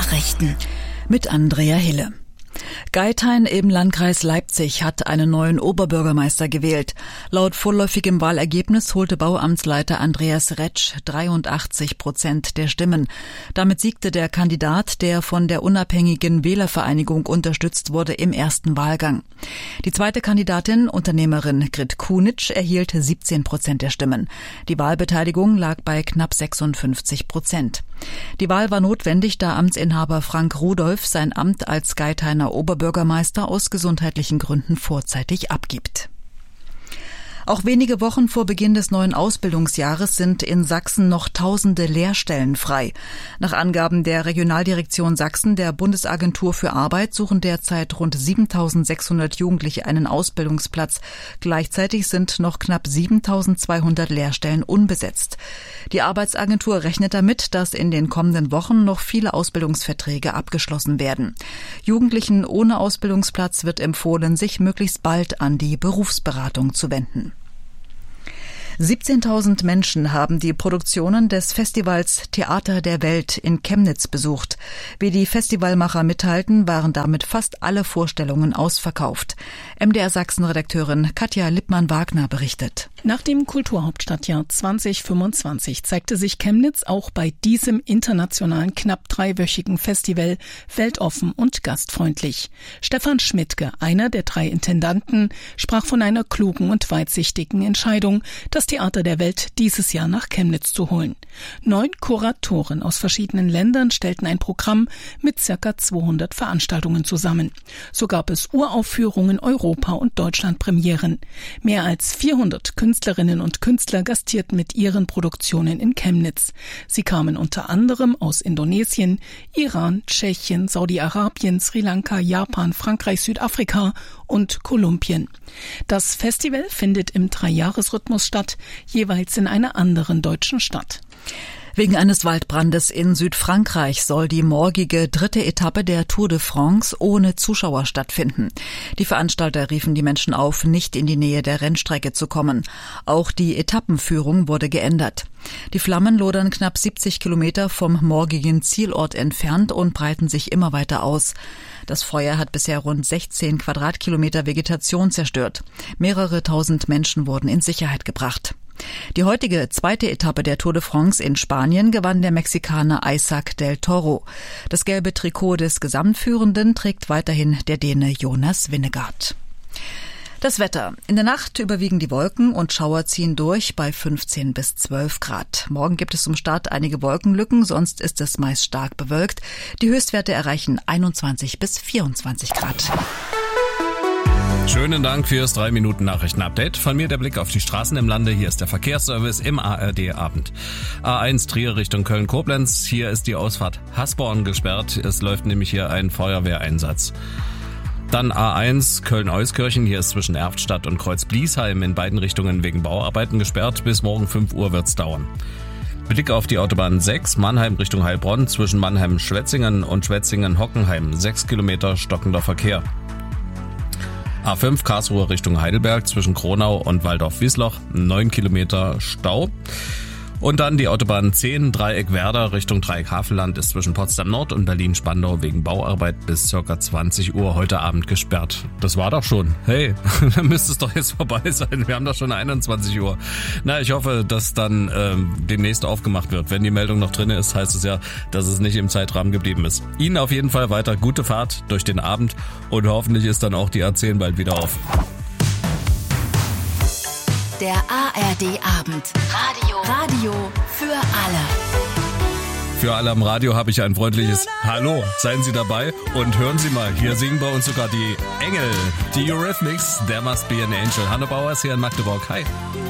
Nachrichten mit Andrea Hille. Geithain im Landkreis Leipzig hat einen neuen Oberbürgermeister gewählt. Laut vorläufigem Wahlergebnis holte Bauamtsleiter Andreas Retsch 83% der Stimmen. Damit siegte der Kandidat, der von der unabhängigen Wählervereinigung unterstützt wurde, im ersten Wahlgang. Die zweite Kandidatin, Unternehmerin Grit Kunitsch, erhielt 17% der Stimmen. Die Wahlbeteiligung lag bei knapp 56%. Die Wahl war notwendig, da Amtsinhaber Frank Rudolph sein Amt als Geithainer Oberbürgermeister aus gesundheitlichen Gründen vorzeitig abgibt. Auch wenige Wochen vor Beginn des neuen Ausbildungsjahres sind in Sachsen noch tausende Lehrstellen frei. Nach Angaben der Regionaldirektion Sachsen der Bundesagentur für Arbeit suchen derzeit rund 7.600 Jugendliche einen Ausbildungsplatz. Gleichzeitig sind noch knapp 7.200 Lehrstellen unbesetzt. Die Arbeitsagentur rechnet damit, dass in den kommenden Wochen noch viele Ausbildungsverträge abgeschlossen werden. Jugendlichen ohne Ausbildungsplatz wird empfohlen, sich möglichst bald an die Berufsberatung zu wenden. 17.000 Menschen haben die Produktionen des Festivals Theater der Welt in Chemnitz besucht. Wie die Festivalmacher mitteilten, waren damit fast alle Vorstellungen ausverkauft. MDR Sachsen-Redakteurin Katja Lippmann-Wagner berichtet. Nach dem Kulturhauptstadtjahr 2025 zeigte sich Chemnitz auch bei diesem internationalen knapp dreiwöchigen Festival weltoffen und gastfreundlich. Stefan Schmidtke, einer der 3 Intendanten, sprach von einer klugen und weitsichtigen Entscheidung, das Theater der Welt dieses Jahr nach Chemnitz zu holen. 9 Kuratoren aus verschiedenen Ländern stellten ein Programm mit ca. 200 Veranstaltungen zusammen. So gab es Uraufführungen, Europa- und Deutschlandpremieren. Mehr als 400 Künstlerinnen und Künstler gastierten mit ihren Produktionen in Chemnitz. Sie kamen unter anderem aus Indonesien, Iran, Tschechien, Saudi-Arabien, Sri Lanka, Japan, Frankreich, Südafrika und Kolumbien. Das Festival findet im 3-Jahres-Rhythmus statt, jeweils in einer anderen deutschen Stadt. Wegen eines Waldbrandes in Südfrankreich soll die morgige 3. Etappe der Tour de France ohne Zuschauer stattfinden. Die Veranstalter riefen die Menschen auf, nicht in die Nähe der Rennstrecke zu kommen. Auch die Etappenführung wurde geändert. Die Flammen lodern knapp 70 Kilometer vom morgigen Zielort entfernt und breiten sich immer weiter aus. Das Feuer hat bisher rund 16 Quadratkilometer Vegetation zerstört. Mehrere tausend Menschen wurden in Sicherheit gebracht. Die heutige 2. Etappe der Tour de France in Spanien gewann der Mexikaner Isaac del Toro. Das gelbe Trikot des Gesamtführenden trägt weiterhin der Däne Jonas Vingegaard. Das Wetter. In der Nacht überwiegen die Wolken und Schauer ziehen durch bei 15 bis 12 Grad. Morgen gibt es zum Start einige Wolkenlücken, sonst ist es meist stark bewölkt. Die Höchstwerte erreichen 21 bis 24 Grad. Schönen Dank fürs 3-Minuten-Nachrichten-Update. Von mir der Blick auf die Straßen im Lande. Hier ist der Verkehrsservice im ARD-Abend. A1 Trier Richtung Köln-Koblenz. Hier ist die Ausfahrt Hasborn gesperrt. Es läuft nämlich hier ein Feuerwehreinsatz. Dann A1 Köln-Euskirchen. Hier ist zwischen Erftstadt und Kreuz-Bliesheim in beiden Richtungen wegen Bauarbeiten gesperrt. Bis morgen 5 Uhr wird's dauern. Blick auf die Autobahn 6 Mannheim Richtung Heilbronn. Zwischen Mannheim-Schwetzingen und Schwetzingen-Hockenheim 6 Kilometer stockender Verkehr. A5 Karlsruhe Richtung Heidelberg zwischen Kronau und Waldorf-Wiesloch 9 Kilometer Stau. Und dann die Autobahn 10 Dreieck Werder Richtung Dreieck Havelland ist zwischen Potsdam Nord und Berlin-Spandau wegen Bauarbeit bis ca. 20 Uhr heute Abend gesperrt. Das war doch schon. Hey, dann müsste es doch jetzt vorbei sein. Wir haben doch schon 21 Uhr. Na, ich hoffe, dass dann demnächst aufgemacht wird. Wenn die Meldung noch drin ist, heißt es ja, dass es nicht im Zeitrahmen geblieben ist. Ihnen auf jeden Fall weiter gute Fahrt durch den Abend und hoffentlich ist dann auch die A10 bald wieder auf. Der ARD-Abend. Radio für alle. Für alle am Radio habe ich ein freundliches Hallo. Seien Sie dabei und hören Sie mal, hier singen bei uns sogar die Engel, die Eurythmics, There Must Be an Angel. Hanne Bauer ist hier in Magdeburg. Hi.